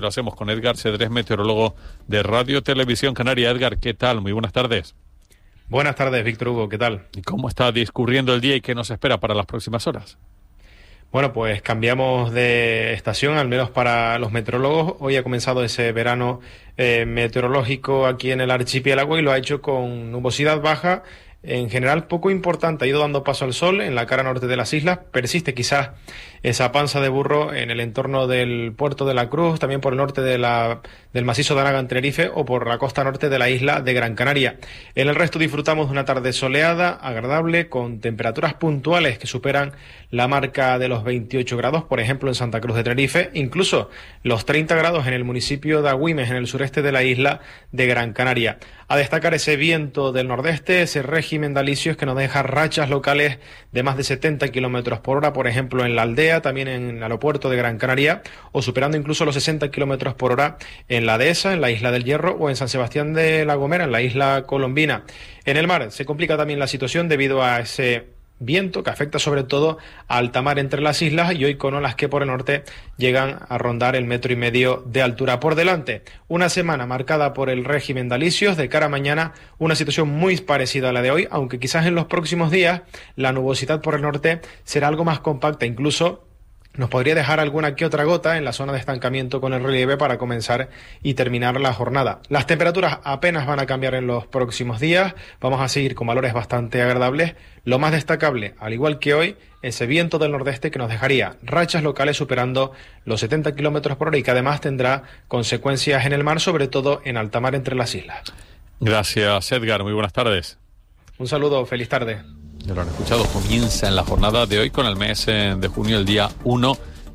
Lo hacemos con Edgar Cedrés, meteorólogo de Radio Televisión Canaria. Edgar, ¿qué tal? Muy buenas tardes. Buenas tardes, Víctor Hugo, ¿qué tal? ¿Y cómo está discurriendo el día y qué nos espera para las próximas horas? Bueno, pues cambiamos de estación, al menos para los meteorólogos. Hoy ha comenzado ese verano meteorológico aquí en el archipiélago y lo ha hecho con nubosidad baja, en general poco importante. Ha ido dando paso al sol en la cara norte de las islas. Persiste quizás esa panza de burro en el entorno del puerto de la Cruz, también por el norte del macizo de Anaga en Tenerife o por la costa norte de la isla de Gran Canaria. En el resto disfrutamos de una tarde soleada, agradable, con temperaturas puntuales que superan la marca de los 28 grados, por ejemplo en Santa Cruz de Tenerife, incluso los 30 grados en el municipio de Agüimes, en el sureste de la isla de Gran Canaria. A destacar ese viento del nordeste, ese régimen de alisios que nos deja rachas locales de más de 70 kilómetros por hora, por ejemplo en la Aldea, también en el aeropuerto de Gran Canaria, o superando incluso los 60 kilómetros por hora en la Dehesa, en la isla del Hierro, o en San Sebastián de la Gomera, en la isla colombina. En el mar se complica también la situación debido a ese viento que afecta sobre todo a alta mar entre las islas y hoy con olas que por el norte llegan a rondar el 1,5 metros de altura. Por delante, una semana marcada por el régimen de alisios. De cara a mañana, una situación muy parecida a la de hoy, aunque quizás en los próximos días la nubosidad por el norte será algo más compacta, incluso nos podría dejar alguna que otra gota en la zona de estancamiento con el relieve para comenzar y terminar la jornada. Las temperaturas apenas van a cambiar en los próximos días, vamos a seguir con valores bastante agradables. Lo más destacable, al igual que hoy, ese viento del nordeste que nos dejaría rachas locales superando los 70 kilómetros por hora y que además tendrá consecuencias en el mar, sobre todo en alta mar entre las islas. Gracias, Edgar. Muy buenas tardes. Un saludo, feliz tarde. Ya lo han escuchado, comienza en la jornada de hoy con el mes de junio, el día 1,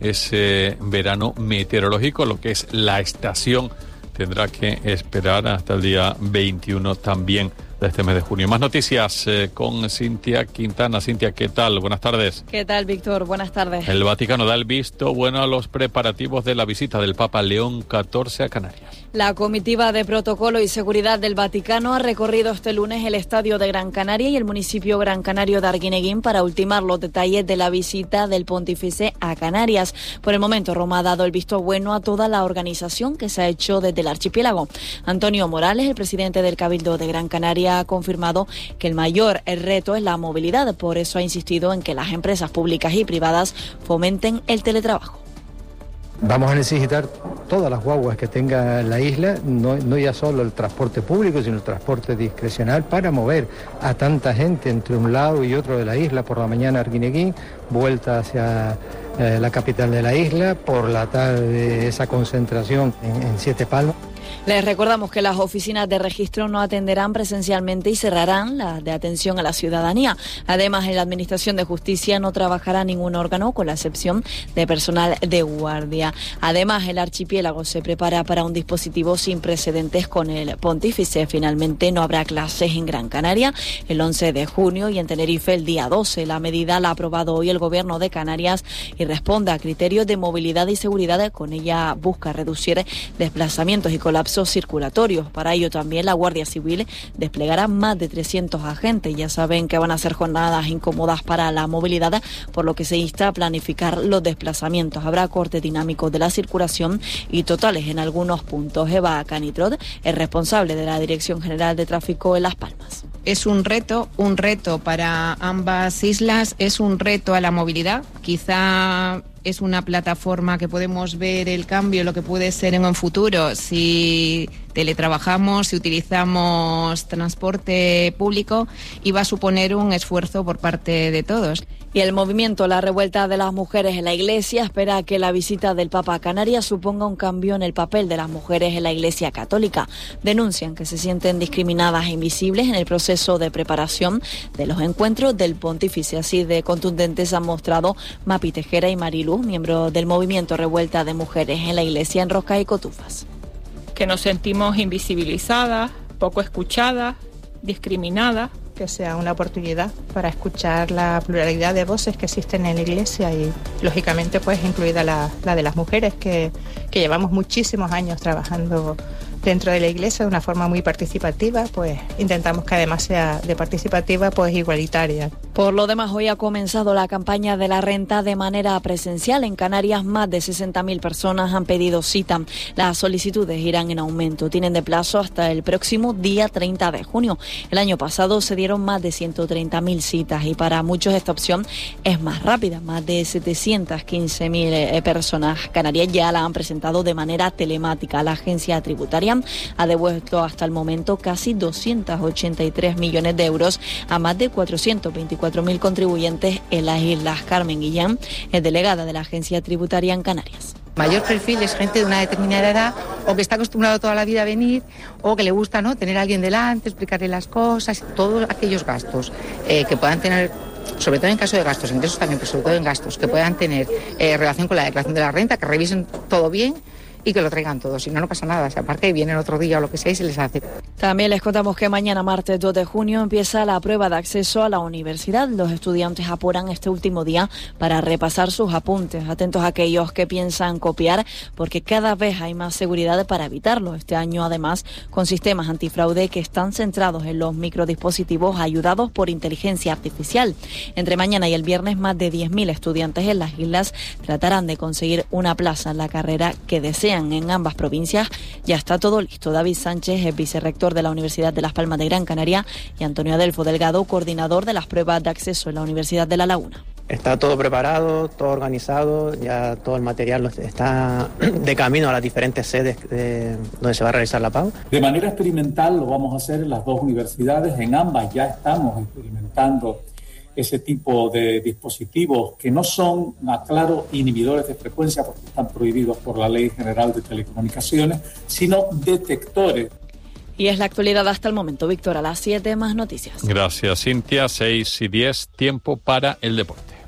ese verano meteorológico, lo que es la estación. Tendrá que esperar hasta el día 21 también de este mes de junio. Más noticias con Cintia Quintana. Cintia, ¿qué tal? Buenas tardes. ¿Qué tal, Víctor? Buenas tardes. El Vaticano da el visto bueno a los preparativos de la visita del Papa León XIV a Canarias. La comitiva de protocolo y seguridad del Vaticano ha recorrido este lunes el estadio de Gran Canaria y el municipio gran canario de Arguineguín para ultimar los detalles de la visita del pontífice a Canarias. Por el momento, Roma ha dado el visto bueno a toda la organización que se ha hecho desde el archipiélago. Antonio Morales, el presidente del Cabildo de Gran Canaria, ha confirmado que el mayor reto es la movilidad. Por eso ha insistido en que las empresas públicas y privadas fomenten el teletrabajo. Vamos a necesitar todas las guaguas que tenga la isla, no ya solo el transporte público, sino el transporte discrecional para mover a tanta gente entre un lado y otro de la isla. Por la mañana Arguineguín, vuelta hacia la capital de la isla, por la tarde esa concentración en Siete Palmas. Les recordamos que las oficinas de registro no atenderán presencialmente y cerrarán las de atención a la ciudadanía. Además, en la Administración de Justicia no trabajará ningún órgano, con la excepción de personal de guardia. Además, el archipiélago se prepara para un dispositivo sin precedentes con el pontífice. Finalmente, no habrá clases en Gran Canaria el 11 de junio y en Tenerife el día 12. La medida la ha aprobado hoy el Gobierno de Canarias y responde a criterios de movilidad y seguridad. Con ella busca reducir desplazamientos y colapsos circulatorios. Para ello también la Guardia Civil desplegará más de 300 agentes. Ya saben que van a ser jornadas incómodas para la movilidad, por lo que se insta a planificar los desplazamientos. Habrá corte dinámico de la circulación y totales en algunos puntos. Eva Canitrot es responsable de la Dirección General de Tráfico en Las Palmas. Es un reto para ambas islas, es un reto a la movilidad. Quizá es una plataforma que podemos ver el cambio, lo que puede ser en un futuro si teletrabajamos, si utilizamos transporte público, y va a suponer un esfuerzo por parte de todos. Y el movimiento La Revuelta de las Mujeres en la Iglesia espera que la visita del Papa a Canarias suponga un cambio en el papel de las mujeres en la Iglesia Católica. Denuncian que se sienten discriminadas e invisibles en el proceso de preparación de los encuentros del pontífice. Así de contundentes han mostrado Mapi Tejera y Mariluz, miembros del movimiento Revuelta de Mujeres en la Iglesia en Rosca y Cotufas. Que nos sentimos invisibilizadas, poco escuchadas, discriminadas. Que sea una oportunidad para escuchar la pluralidad de voces que existen en la Iglesia y, lógicamente, pues incluida la de las mujeres que llevamos muchísimos años trabajando dentro de la Iglesia de una forma muy participativa. Pues intentamos que además sea de participativa, pues igualitaria. Por lo demás, hoy ha comenzado la campaña de la renta de manera presencial. En Canarias, más de 60.000 personas han pedido cita. Las solicitudes irán en aumento. Tienen de plazo hasta el próximo día 30 de junio. El año pasado se dieron más de 130.000 citas y para muchos esta opción es más rápida. Más de 715.000 personas canarias ya la han presentado de manera telemática. La agencia tributaria ha devuelto hasta el momento casi 283 millones de euros a más de 424.000 contribuyentes en las islas. Carmen Guillán es delegada de la agencia tributaria en Canarias. Mayor perfil es gente de una determinada edad o que está acostumbrado toda la vida a venir o que le gusta, ¿no?, tener a alguien delante, explicarle las cosas, todos aquellos gastos que puedan tener, sobre todo en caso de gastos, ingresos también, pero sobre todo en gastos, que puedan tener relación con la declaración de la renta, que revisen todo bien y que lo traigan todos, si no, no pasa nada. O sea, aparte vienen otro día o lo que sea y se les hace. También les contamos que mañana, martes 2 de junio, empieza la prueba de acceso a la universidad. Los estudiantes apuran este último día para repasar sus apuntes. Atentos a aquellos que piensan copiar, porque cada vez hay más seguridad para evitarlo. Este año, además, con sistemas antifraude que están centrados en los microdispositivos ayudados por inteligencia artificial. Entre mañana y el viernes, más de 10.000 estudiantes en las islas tratarán de conseguir una plaza en la carrera que desean. En ambas provincias ya está todo listo. David Sánchez es vicerrector de la Universidad de Las Palmas de Gran Canaria y Antonio Adelfo Delgado, coordinador de las pruebas de acceso en la Universidad de La Laguna. Está todo preparado, todo organizado, ya todo el material está de camino a las diferentes sedes donde se va a realizar la PAU. De manera experimental lo vamos a hacer en las dos universidades, en ambas ya estamos experimentando ese tipo de dispositivos que no son, aclaro, inhibidores de frecuencia porque están prohibidos por la Ley General de Telecomunicaciones, sino detectores. Y es la actualidad hasta el momento. Víctor, a las 7 más noticias. Gracias, Cintia. 6:10, tiempo para el deporte.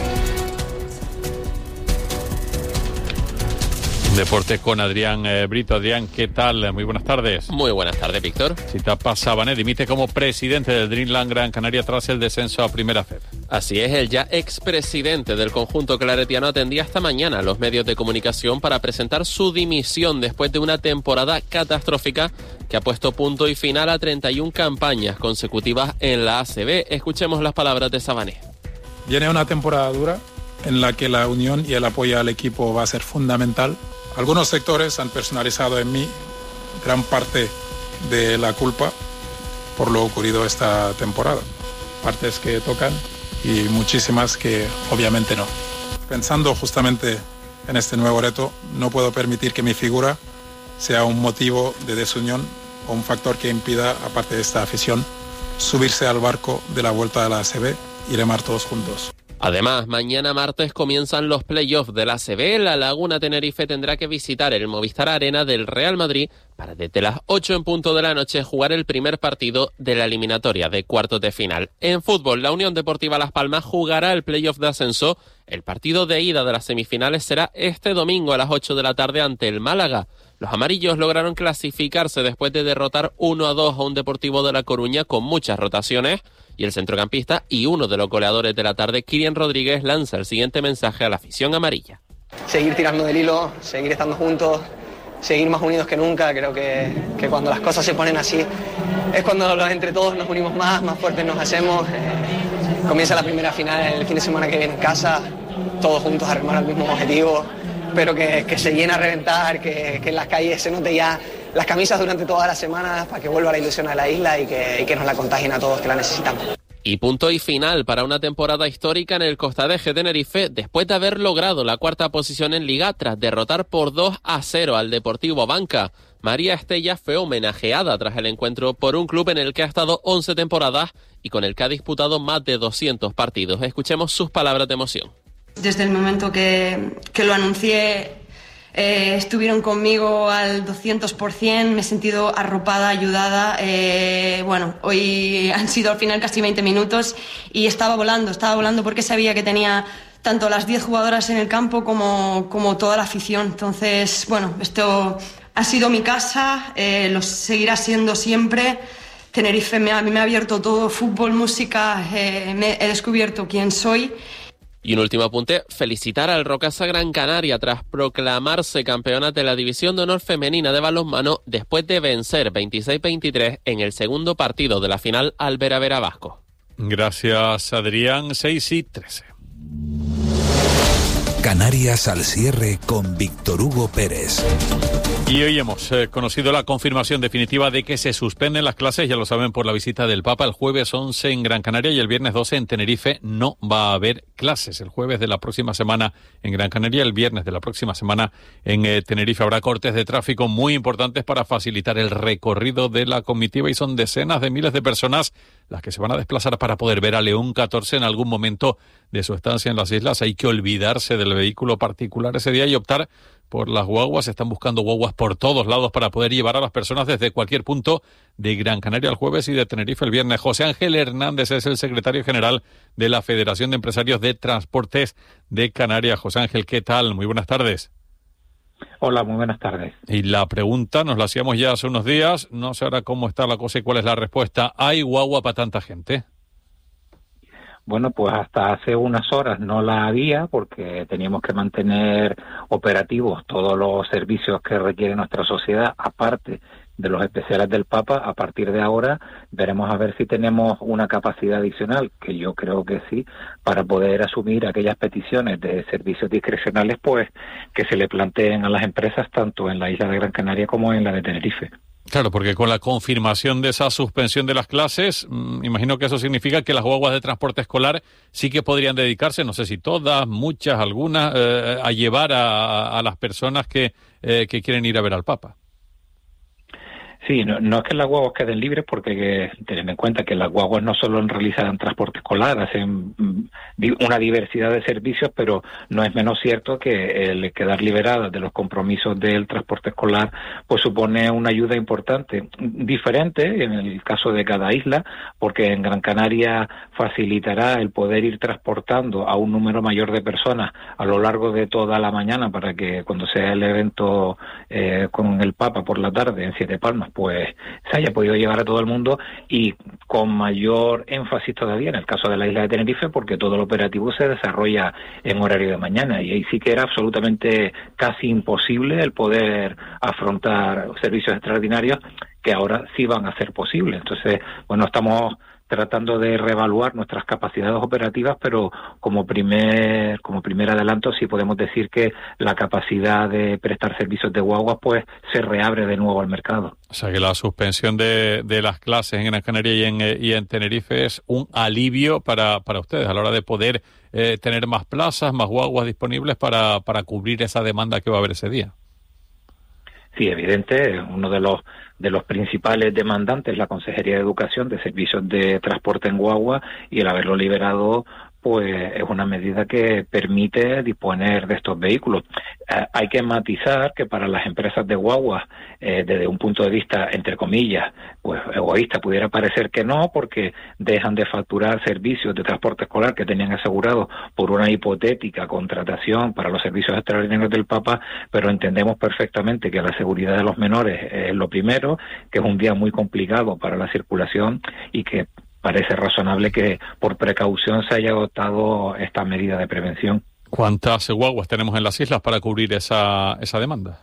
Deporte con Adrián Brito. Adrián, ¿qué tal? Muy buenas tardes. Muy buenas tardes, Víctor. Sitapa Sabané dimite como presidente del Dreamland Gran Canaria tras el descenso a Primera Fed. Así es, el ya expresidente del conjunto claretiano atendía esta mañana a los medios de comunicación para presentar su dimisión después de una temporada catastrófica que ha puesto punto y final a 31 campañas consecutivas en la ACB. Escuchemos las palabras de Sabané. Viene una temporada dura en la que la unión y el apoyo al equipo va a ser fundamental. Algunos sectores han personalizado en mí gran parte de la culpa por lo ocurrido esta temporada. Partes que tocan y muchísimas que obviamente no. Pensando justamente en este nuevo reto, no puedo permitir que mi figura sea un motivo de desunión o un factor que impida, aparte de esta afición, subirse al barco de la vuelta a la ACB y remar todos juntos. Además, mañana martes comienzan los playoffs de la ACB. La Laguna Tenerife tendrá que visitar el Movistar Arena del Real Madrid para desde las 8 en punto de la noche jugar el primer partido de la eliminatoria de cuartos de final. En fútbol, la Unión Deportiva Las Palmas jugará el playoff de ascenso. El partido de ida de las semifinales será este domingo a las 8 de la tarde ante el Málaga. Los amarillos lograron clasificarse después de derrotar 1-2 a un Deportivo de La Coruña con muchas rotaciones. Y el centrocampista y uno de los goleadores de la tarde, Kylian Rodríguez, lanza el siguiente mensaje a la afición amarilla. Seguir tirando del hilo, seguir estando juntos, seguir más unidos que nunca. Creo que cuando las cosas se ponen así es cuando entre todos nos unimos más fuertes nos hacemos. Comienza la primera final el fin de semana que viene en casa, todos juntos a remar al mismo objetivo. Espero que se llene a reventar, que en las calles se note ya las camisas durante todas las semanas para que vuelva la ilusión a la isla y que nos la contagien a todos que la necesitamos. Y punto y final para una temporada histórica en el Costa de Tenerife después de haber logrado la cuarta posición en Liga tras derrotar por 2-0 al Deportivo Banca. María Estella fue homenajeada tras el encuentro por un club en el que ha estado 11 temporadas y con el que ha disputado más de 200 partidos. Escuchemos sus palabras de emoción. Desde el momento que lo anuncié, estuvieron conmigo al 200%, me he sentido arropada, ayudada. Hoy han sido al final casi 20 minutos y estaba volando porque sabía que tenía tanto las 10 jugadoras en el campo como toda la afición. Entonces, esto ha sido mi casa, lo seguirá siendo siempre. Tenerife me ha abierto todo, fútbol, música, he descubierto quién soy. Y un último apunte, felicitar al Rocasa Gran Canaria tras proclamarse campeona de la División de Honor Femenina de balonmano después de vencer 26-23 en el segundo partido de la final al Vera Vera Vasco. Gracias, Adrián. 6:13. Canarias al cierre con Víctor Hugo Pérez. Y hoy hemos conocido la confirmación definitiva de que se suspenden las clases, ya lo saben, por la visita del Papa. El jueves 11 en Gran Canaria y el viernes 12 en Tenerife no va a haber clases. El jueves de la próxima semana en Gran Canaria, el viernes de la próxima semana en Tenerife habrá cortes de tráfico muy importantes para facilitar el recorrido de la comitiva, y son decenas de miles de personas las que se van a desplazar para poder ver a León XIV en algún momento de su estancia en las islas. Hay que olvidarse del vehículo particular ese día y optar por las guaguas. Se están buscando guaguas por todos lados para poder llevar a las personas desde cualquier punto de Gran Canaria el jueves y de Tenerife el viernes. José Ángel Hernández es el secretario general de la Federación de Empresarios de Transportes de Canarias. José Ángel, ¿qué tal? Muy buenas tardes. Hola, muy buenas tardes. Y la pregunta nos la hacíamos ya hace unos días, no sé ahora cómo está la cosa y cuál es la respuesta. ¿Hay guagua para tanta gente? Bueno, pues hasta hace unas horas no la había porque teníamos que mantener operativos todos los servicios que requiere nuestra sociedad, aparte de los especiales del Papa. A partir de ahora veremos a ver si tenemos una capacidad adicional, que yo creo que sí, para poder asumir aquellas peticiones de servicios discrecionales pues que se le planteen a las empresas tanto en la isla de Gran Canaria como en la de Tenerife. Claro, porque con la confirmación de esa suspensión de las clases, imagino que eso significa que las guaguas de transporte escolar sí que podrían dedicarse, no sé si todas, muchas, algunas, a llevar a las personas que quieren ir a ver al Papa. Sí, no es que las guaguas queden libres, porque hay que tener en cuenta que las guaguas no solo realizan transporte escolar, hacen una diversidad de servicios, pero no es menos cierto que el quedar liberadas de los compromisos del transporte escolar pues supone una ayuda importante, diferente en el caso de cada isla, porque en Gran Canaria facilitará el poder ir transportando a un número mayor de personas a lo largo de toda la mañana, para que cuando sea el evento con el Papa por la tarde en Siete Palmas pues se haya podido llevar a todo el mundo, y con mayor énfasis todavía en el caso de la isla de Tenerife, porque todo el operativo se desarrolla en horario de mañana, y ahí sí que era absolutamente casi imposible el poder afrontar servicios extraordinarios que ahora sí van a ser posibles. Entonces, bueno, estamos tratando de reevaluar nuestras capacidades operativas, pero como primer adelanto sí podemos decir que la capacidad de prestar servicios de guaguas pues se reabre de nuevo al mercado. O sea que la suspensión de las clases en Gran Canaria y en Tenerife es un alivio para ustedes a la hora de poder tener más plazas, más guaguas disponibles para cubrir esa demanda que va a haber ese día. Sí, evidente, uno de los principales demandantes es la Consejería de Educación de Servicios de Transporte en Guagua, y el haberlo liberado pues es una medida que permite disponer de estos vehículos. Hay que matizar que para las empresas de guaguas, desde un punto de vista, entre comillas, pues egoísta, pudiera parecer que no, porque dejan de facturar servicios de transporte escolar que tenían asegurados por una hipotética contratación para los servicios extraordinarios del Papa, pero entendemos perfectamente que la seguridad de los menores es lo primero, que es un día muy complicado para la circulación, y que parece razonable que por precaución se haya adoptado esta medida de prevención. ¿Cuántas guaguas tenemos en las islas para cubrir esa demanda?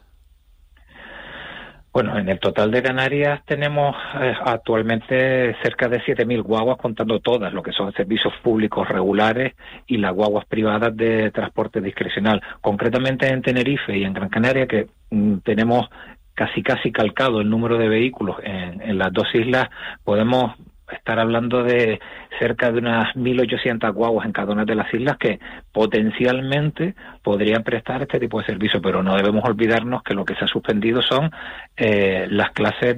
Bueno, en el total de Canarias tenemos actualmente cerca de 7.000 guaguas, contando todas lo que son servicios públicos regulares y las guaguas privadas de transporte discrecional. Concretamente en Tenerife y en Gran Canaria, que tenemos casi calcado el número de vehículos en las dos islas, podemos estar hablando de cerca de unas 1.800 guaguas en cada una de las islas que potencialmente podrían prestar este tipo de servicio, pero no debemos olvidarnos que lo que se ha suspendido son las clases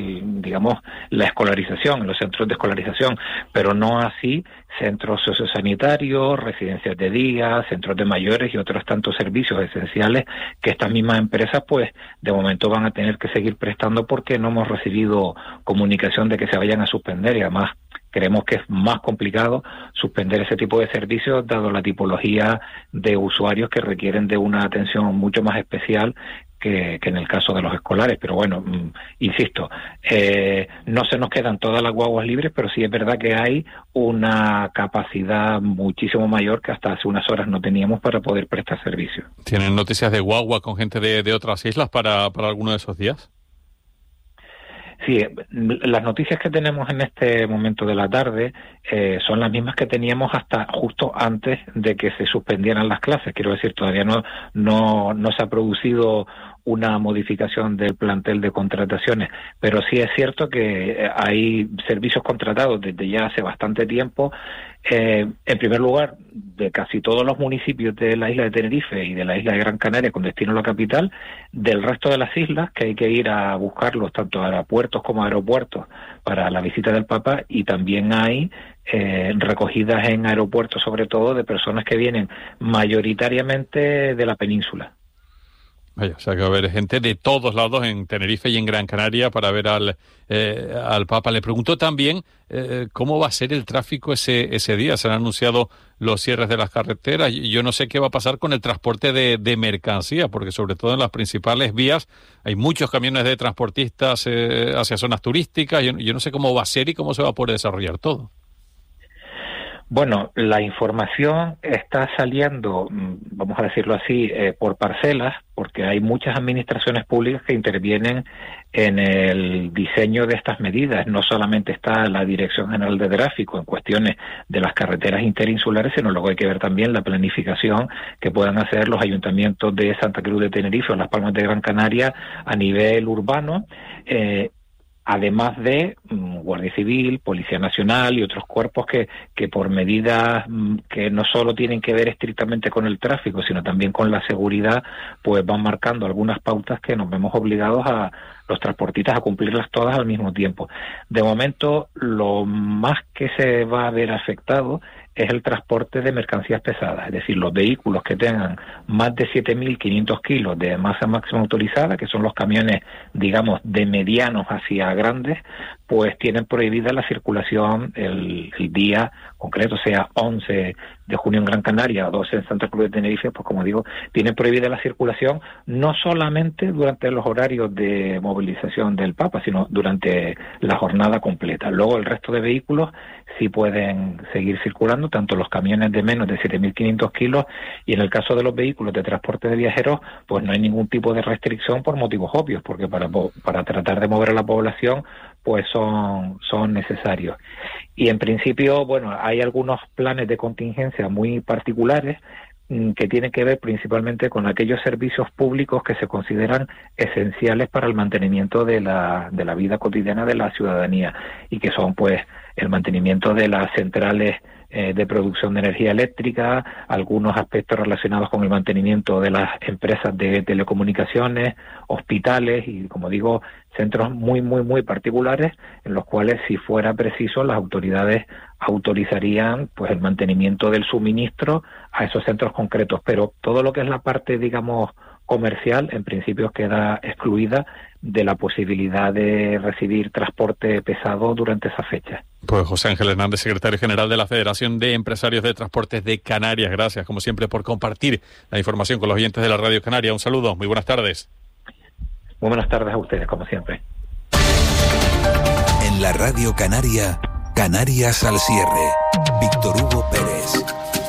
la escolarización, en los centros de escolarización, pero no así centros sociosanitarios, residencias de día, centros de mayores y otros tantos servicios esenciales que estas mismas empresas pues de momento van a tener que seguir prestando, porque no hemos recibido comunicación de que se vayan a suspender, y además creemos que es más complicado suspender ese tipo de servicios dado la tipología de usuarios que requieren de una atención mucho más especial que en el caso de los escolares. Pero bueno, insisto, no se nos quedan todas las guaguas libres, pero sí es verdad que hay una capacidad muchísimo mayor que hasta hace unas horas no teníamos para poder prestar servicio. ¿Tienen noticias de guagua con gente de otras islas para alguno de esos días? Sí, las noticias que tenemos en este momento de la tarde son las mismas que teníamos hasta justo antes de que se suspendieran las clases. Quiero decir, todavía no se ha producido una modificación del plantel de contrataciones, pero sí es cierto que hay servicios contratados desde ya hace bastante tiempo. En primer lugar, de casi todos los municipios de la isla de Tenerife y de la isla de Gran Canaria con destino a la capital, del resto de las islas, que hay que ir a buscarlos tanto a aeropuertos como a aeropuertos para la visita del Papa, y también hay recogidas en aeropuertos, sobre todo de personas que vienen mayoritariamente de la península. Vaya, o sea que va a haber gente de todos lados en Tenerife y en Gran Canaria para ver al Papa. Le pregunto también cómo va a ser el tráfico ese día. Se han anunciado los cierres de las carreteras. Yo no sé qué va a pasar con el transporte de mercancía, porque sobre todo en las principales vías hay muchos camiones de transportistas hacia zonas turísticas. Yo no sé cómo va a ser y cómo se va a poder desarrollar todo. Bueno, la información está saliendo, vamos a decirlo así, por parcelas, porque hay muchas administraciones públicas que intervienen en el diseño de estas medidas. No solamente está la Dirección General de Tráfico en cuestiones de las carreteras interinsulares, sino luego hay que ver también la planificación que puedan hacer los ayuntamientos de Santa Cruz de Tenerife o Las Palmas de Gran Canaria a nivel urbano, además de Guardia Civil, Policía Nacional y otros cuerpos que por medidas que no solo tienen que ver estrictamente con el tráfico, sino también con la seguridad, pues van marcando algunas pautas que nos vemos obligados a los transportistas a cumplirlas todas al mismo tiempo. De momento, lo más que se va a ver afectado es el transporte de mercancías pesadas, es decir, los vehículos que tengan más de 7.500 kilos de masa máxima autorizada, que son los camiones, digamos, de medianos hacia grandes, pues tienen prohibida la circulación el día concreto, sea 11 de junio en Gran Canaria o 12 en Santa Cruz de Tenerife, pues como digo, tienen prohibida la circulación no solamente durante los horarios de movilización del Papa, sino durante la jornada completa. Luego el resto de vehículos sí pueden seguir circulando, tanto los camiones de menos de 7.500 kilos, y en el caso de los vehículos de transporte de viajeros, pues no hay ningún tipo de restricción por motivos obvios, porque para tratar de mover a la población, pues son necesarios. Y en principio, bueno, hay algunos planes de contingencia muy particulares que tienen que ver principalmente con aquellos servicios públicos que se consideran esenciales para el mantenimiento de la vida cotidiana de la ciudadanía, y que son pues el mantenimiento de las centrales de producción de energía eléctrica, algunos aspectos relacionados con el mantenimiento de las empresas de telecomunicaciones, hospitales y, como digo, centros muy, muy, muy particulares en los cuales, si fuera preciso, las autoridades autorizarían pues el mantenimiento del suministro a esos centros concretos. Pero todo lo que es la parte, digamos, comercial, en principio queda excluida de la posibilidad de recibir transporte pesado durante esa fecha. Pues José Ángel Hernández, secretario general de la Federación de Empresarios de Transportes de Canarias. Gracias, como siempre, por compartir la información con los oyentes de la Radio Canaria. Un saludo, muy buenas tardes. Muy buenas tardes a ustedes, como siempre. En la Radio Canaria, Canarias al cierre. Víctor Hugo Pérez.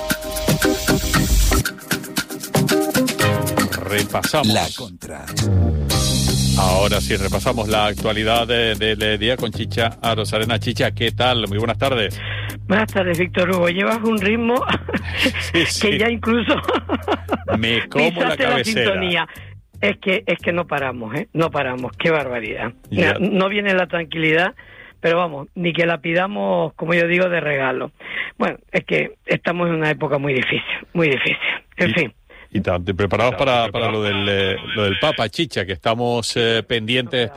Repasamos la contra. Ahora sí, repasamos la actualidad del día con Chicha Arozarena. Chicha, ¿qué tal? Muy buenas tardes. Buenas tardes, Víctor Hugo. Llevas un ritmo que ya incluso me como la cabecera. La sintonía. Es que no paramos, no paramos. Qué barbaridad. No viene la tranquilidad, pero vamos, ni que la pidamos, como yo digo, de regalo. Bueno, es que estamos en una época muy difícil, muy difícil. En fin. Y preparados para lo del Papa, Chicha, que estábamos pendientes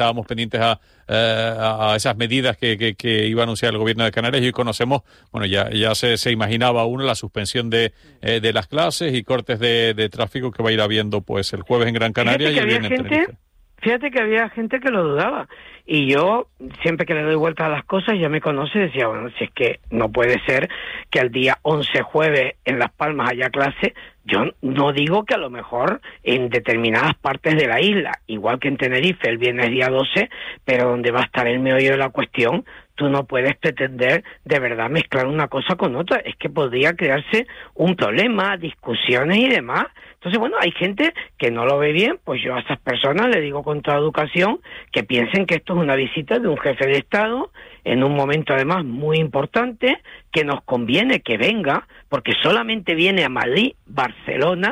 a esas medidas que iba a anunciar el gobierno de Canarias, y hoy conocemos, bueno, ya se imaginaba uno la suspensión de las clases y cortes de tráfico que va a ir habiendo pues el jueves en Gran Canaria y el viernes en Tenerife. Fíjate que había gente que lo dudaba, y yo, siempre que le doy vuelta a las cosas, ya me conoce, decía, bueno, si es que no puede ser que al día 11 jueves en Las Palmas haya clase. Yo no digo que a lo mejor en determinadas partes de la isla, igual que en Tenerife el viernes día 12, pero donde va a estar el meollo de la cuestión, tú no puedes pretender de verdad mezclar una cosa con otra. Es que podría crearse un problema, discusiones y demás. Entonces, bueno, hay gente que no lo ve bien, pues yo a esas personas le digo con toda educación que piensen que esto es una visita de un jefe de Estado en un momento además muy importante, que nos conviene que venga, porque solamente viene a Madrid, Barcelona,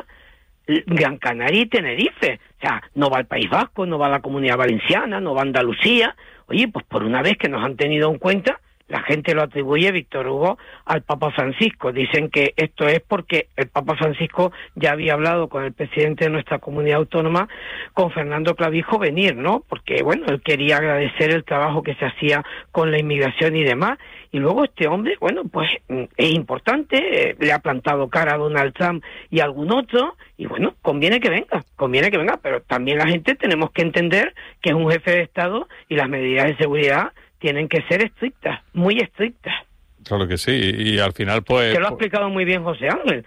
Gran Canaria y Tenerife. O sea, no va al País Vasco, no va a la Comunidad Valenciana, no va a Andalucía. Oye, pues por una vez que nos han tenido en cuenta, la gente lo atribuye, Víctor Hugo, al Papa Francisco. Dicen que esto es porque el Papa Francisco ya había hablado con el presidente de nuestra comunidad autónoma, con Fernando Clavijo, venir, ¿no? Porque, bueno, él quería agradecer el trabajo que se hacía con la inmigración y demás. Y luego este hombre, bueno, pues es importante, le ha plantado cara a Donald Trump y a algún otro, y bueno, conviene que venga, pero también la gente tenemos que entender que es un jefe de Estado y las medidas de seguridad tienen que ser estrictas, muy estrictas. Claro que sí, y al final pues... Que lo ha explicado muy bien José Ángel,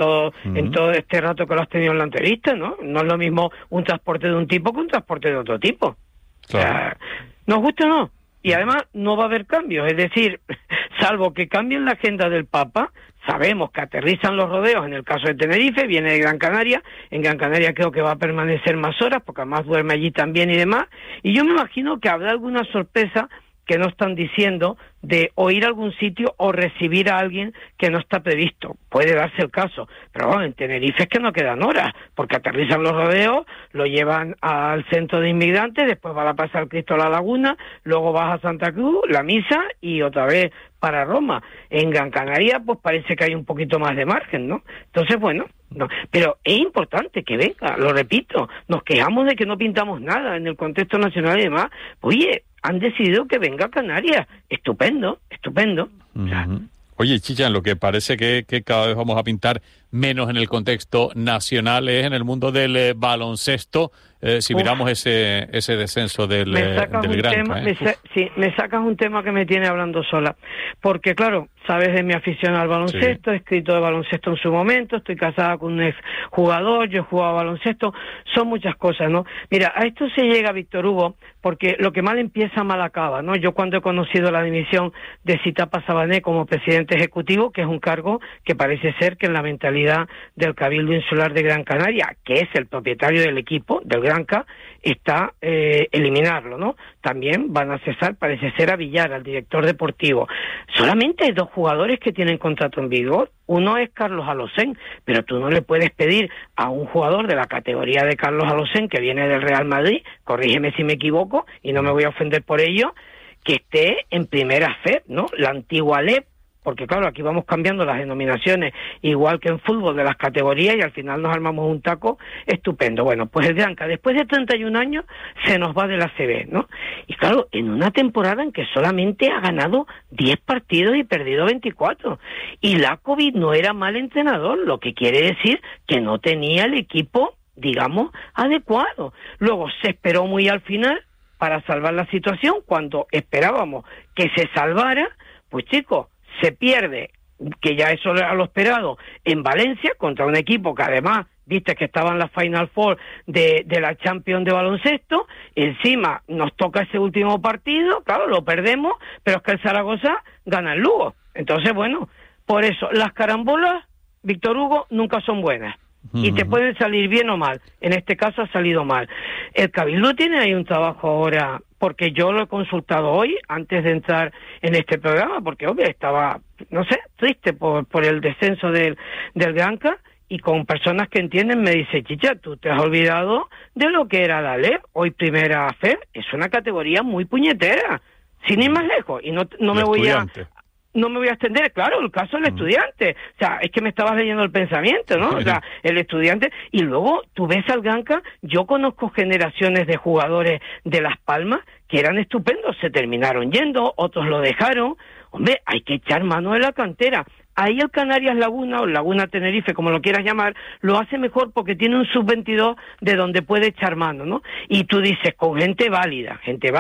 en todo este rato que lo has tenido en la entrevista, ¿no? No es lo mismo un transporte de un tipo que un transporte de otro tipo. Claro. O sea, ¿nos gusta o no? Y además no va a haber cambios, es decir, salvo que cambien la agenda del Papa, sabemos que aterrizan los rodeos en el caso de Tenerife, viene de Gran Canaria, en Gran Canaria creo que va a permanecer más horas, porque además duerme allí también y demás, y yo me imagino que habrá alguna sorpresa que no están diciendo de o ir a algún sitio o recibir a alguien que no está previsto. Puede darse el caso, pero bueno, en Tenerife es que no quedan horas, porque aterrizan los rodeos, lo llevan al centro de inmigrantes, después van a pasar Cristo a la Laguna, luego vas a Santa Cruz, la misa y otra vez para Roma. En Gran Canaria pues parece que hay un poquito más de margen, ¿no? Entonces, bueno, no, pero es importante que venga, lo repito, nos quejamos de que no pintamos nada en el contexto nacional y demás. Oye, han decidido que venga a Canarias. Estupendo, estupendo. O sea, oye, Chicha, lo que parece que cada vez vamos a pintar menos en el contexto nacional es en el mundo del baloncesto, si miramos ese descenso del Granca. Me sacas un tema que me tiene hablando sola, porque claro, sabes de mi afición al baloncesto, he escrito de baloncesto en su momento, estoy casada con un ex jugador, yo he jugado baloncesto, son muchas cosas, ¿no? Mira, a esto se llega, Víctor Hugo, porque lo que mal empieza, mal acaba, ¿no? Yo cuando he conocido la dimisión de Citapa Sabané como presidente ejecutivo, que es un cargo que parece ser que en la mentalidad del Cabildo Insular de Gran Canaria, que es el propietario del equipo, del Granca, está eliminarlo, ¿no? También van a cesar, parece ser, a Villar, al director deportivo. Solamente hay 2 jugadores que tienen contrato en vigor. Uno es Carlos Alocén, pero tú no le puedes pedir a un jugador de la categoría de Carlos Alocén, que viene del Real Madrid, corrígeme si me equivoco, y no me voy a ofender por ello, que esté en primera FEP, ¿no? La antigua LEP, porque claro, aquí vamos cambiando las denominaciones, igual que en fútbol, de las categorías, y al final nos armamos un taco estupendo. Bueno, pues el Granca, después de 31 años, se nos va de la ACB, ¿no? Y claro, en una temporada en que solamente ha ganado 10 partidos y perdido 24. Y Lakovic no era mal entrenador, lo que quiere decir que no tenía el equipo, digamos, adecuado. Luego se esperó muy al final para salvar la situación, cuando esperábamos que se salvara, pues chicos, se pierde, que ya eso era lo esperado, en Valencia, contra un equipo que además, viste que estaba en la Final Four de la Champions de baloncesto, encima nos toca ese último partido, claro, lo perdemos, pero es que el Zaragoza gana el Lugo. Entonces, bueno, por eso, las carambolas, Víctor Hugo, nunca son buenas. Y te pueden salir bien o mal. En este caso ha salido mal. El Cabildo tiene ahí un trabajo ahora, porque yo lo he consultado hoy, antes de entrar en este programa, porque obvio estaba, no sé, triste por el descenso del Granca, y con personas que entienden me dice, Chicha, tú te has olvidado de lo que era la LEP, hoy primera FED, es una categoría muy puñetera, sin ir más lejos, y no me voy a extender, claro, el caso del estudiante. O sea, es que me estabas leyendo el pensamiento, ¿no? O sea, el estudiante. Y luego tú ves al Granca, yo conozco generaciones de jugadores de Las Palmas que eran estupendos, se terminaron yendo, otros lo dejaron. Hombre, hay que echar mano de la cantera. Ahí el Canarias Laguna, o Laguna Tenerife, como lo quieras llamar, lo hace mejor porque tiene un sub-22 de donde puede echar mano, ¿no? Y tú dices, con gente válida,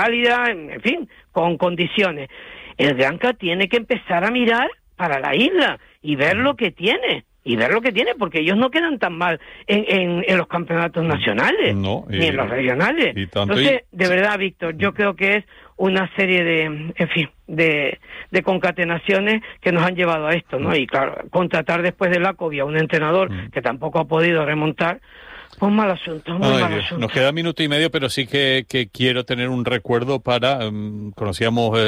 en fin, con condiciones. El Granca tiene que empezar a mirar para la isla y ver lo que tiene. Porque ellos no quedan tan mal en los campeonatos nacionales, ni en los regionales. Entonces, de verdad, Víctor, yo creo que es una serie de, en fin, de concatenaciones que nos han llevado a esto, ¿no? Y claro, contratar después de la COVID a un entrenador que tampoco ha podido remontar, pues mal asunto, muy mal asunto. Nos queda minuto y medio, pero sí que quiero tener un recuerdo para... conocíamos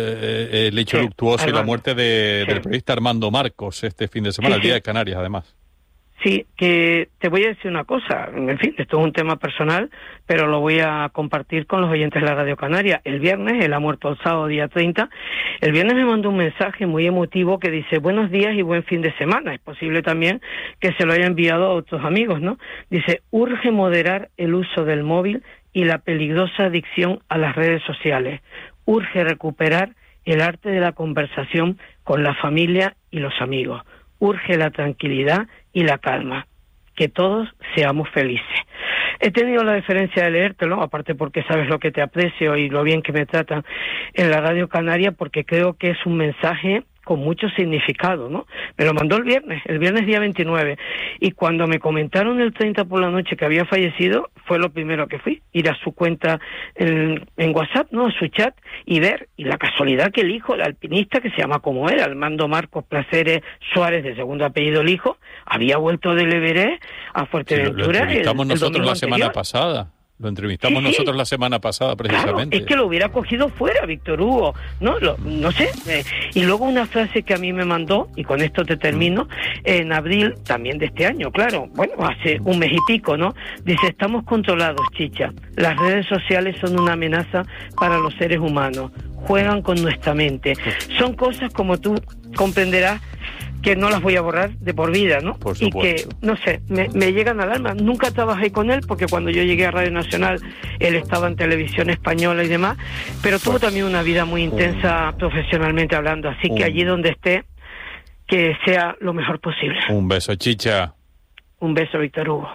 el hecho luctuoso y la muerte del periodista Armando Marcos este fin de semana, el Día de Canarias, además. Sí, que te voy a decir una cosa, en fin, esto es un tema personal, pero lo voy a compartir con los oyentes de la Radio Canaria. El viernes, él ha muerto el sábado, día 30, el viernes me mandó un mensaje muy emotivo que dice, buenos días y buen fin de semana. Es posible también que se lo haya enviado a otros amigos, ¿no? Dice, urge moderar el uso del móvil y la peligrosa adicción a las redes sociales. Urge recuperar el arte de la conversación con la familia y los amigos. Urge la tranquilidad y la calma, que todos seamos felices. He tenido la deferencia de leértelo, aparte porque sabes lo que te aprecio y lo bien que me tratan en la Radio Canaria, porque creo que es un mensaje con mucho significado, ¿no? Me lo mandó el viernes día 29, y cuando me comentaron el 30 por la noche que había fallecido, fue lo primero que fui, ir a su cuenta en WhatsApp, ¿no?, a su chat, y ver, y la casualidad que el hijo, el alpinista, que se llama como él, Armando Marcos Placeres Suárez, de segundo apellido el hijo, había vuelto del Everest a Fuerteventura. Lo entrevistamos nosotros la semana anterior. Pasada. Lo entrevistamos nosotros la semana pasada, precisamente. Claro, es que lo hubiera cogido fuera, Víctor Hugo, ¿no? No sé. Y luego una frase que a mí me mandó, y con esto te termino, en abril también de este año, claro, bueno, hace un mes y pico, ¿no? Dice, estamos controlados, Chicha. Las redes sociales son una amenaza para los seres humanos. Juegan con nuestra mente. Son cosas, como tú comprenderás, que no las voy a borrar de por vida, ¿no? Por y que, no sé, me llegan al alma. Nunca trabajé con él, porque cuando yo llegué a Radio Nacional, él estaba en Televisión Española y demás, pero tuvo también una vida muy intensa profesionalmente hablando, así que allí donde esté, que sea lo mejor posible. Un beso, Chicha. Un beso, Víctor Hugo.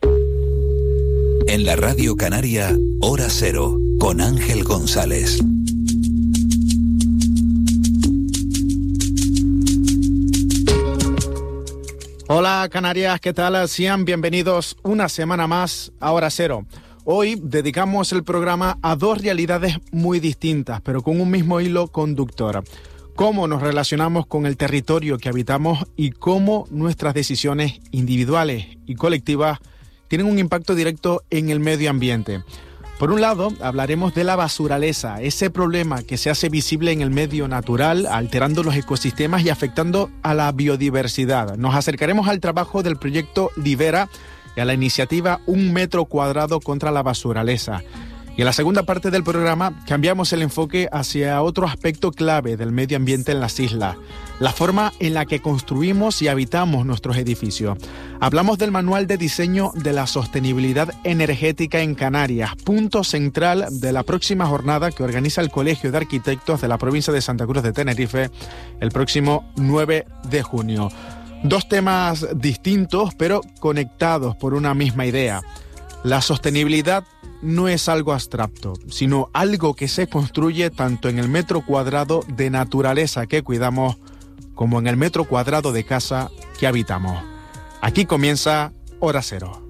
En la Radio Canaria, Hora Cero, con Ángel González. Hola Canarias, ¿qué tal? Sean bienvenidos una semana más a Hora Cero. Hoy dedicamos el programa a dos realidades muy distintas, pero con un mismo hilo conductor. Cómo nos relacionamos con el territorio que habitamos y cómo nuestras decisiones individuales y colectivas tienen un impacto directo en el medio ambiente. Por un lado, hablaremos de la basuraleza, ese problema que se hace visible en el medio natural, alterando los ecosistemas y afectando a la biodiversidad. Nos acercaremos al trabajo del proyecto Libera y a la iniciativa 1 metro cuadrado contra la basuraleza. Y en la segunda parte del programa cambiamos el enfoque hacia otro aspecto clave del medio ambiente en las islas, la forma en la que construimos y habitamos nuestros edificios. Hablamos del manual de diseño de la sostenibilidad energética en Canarias, punto central de la próxima jornada que organiza el Colegio de Arquitectos de la provincia de Santa Cruz de Tenerife el próximo 9 de junio. Dos temas distintos pero conectados por una misma idea. La sostenibilidad no es algo abstracto, sino algo que se construye tanto en el metro cuadrado de naturaleza que cuidamos como en el metro cuadrado de casa que habitamos. Aquí comienza Hora Cero.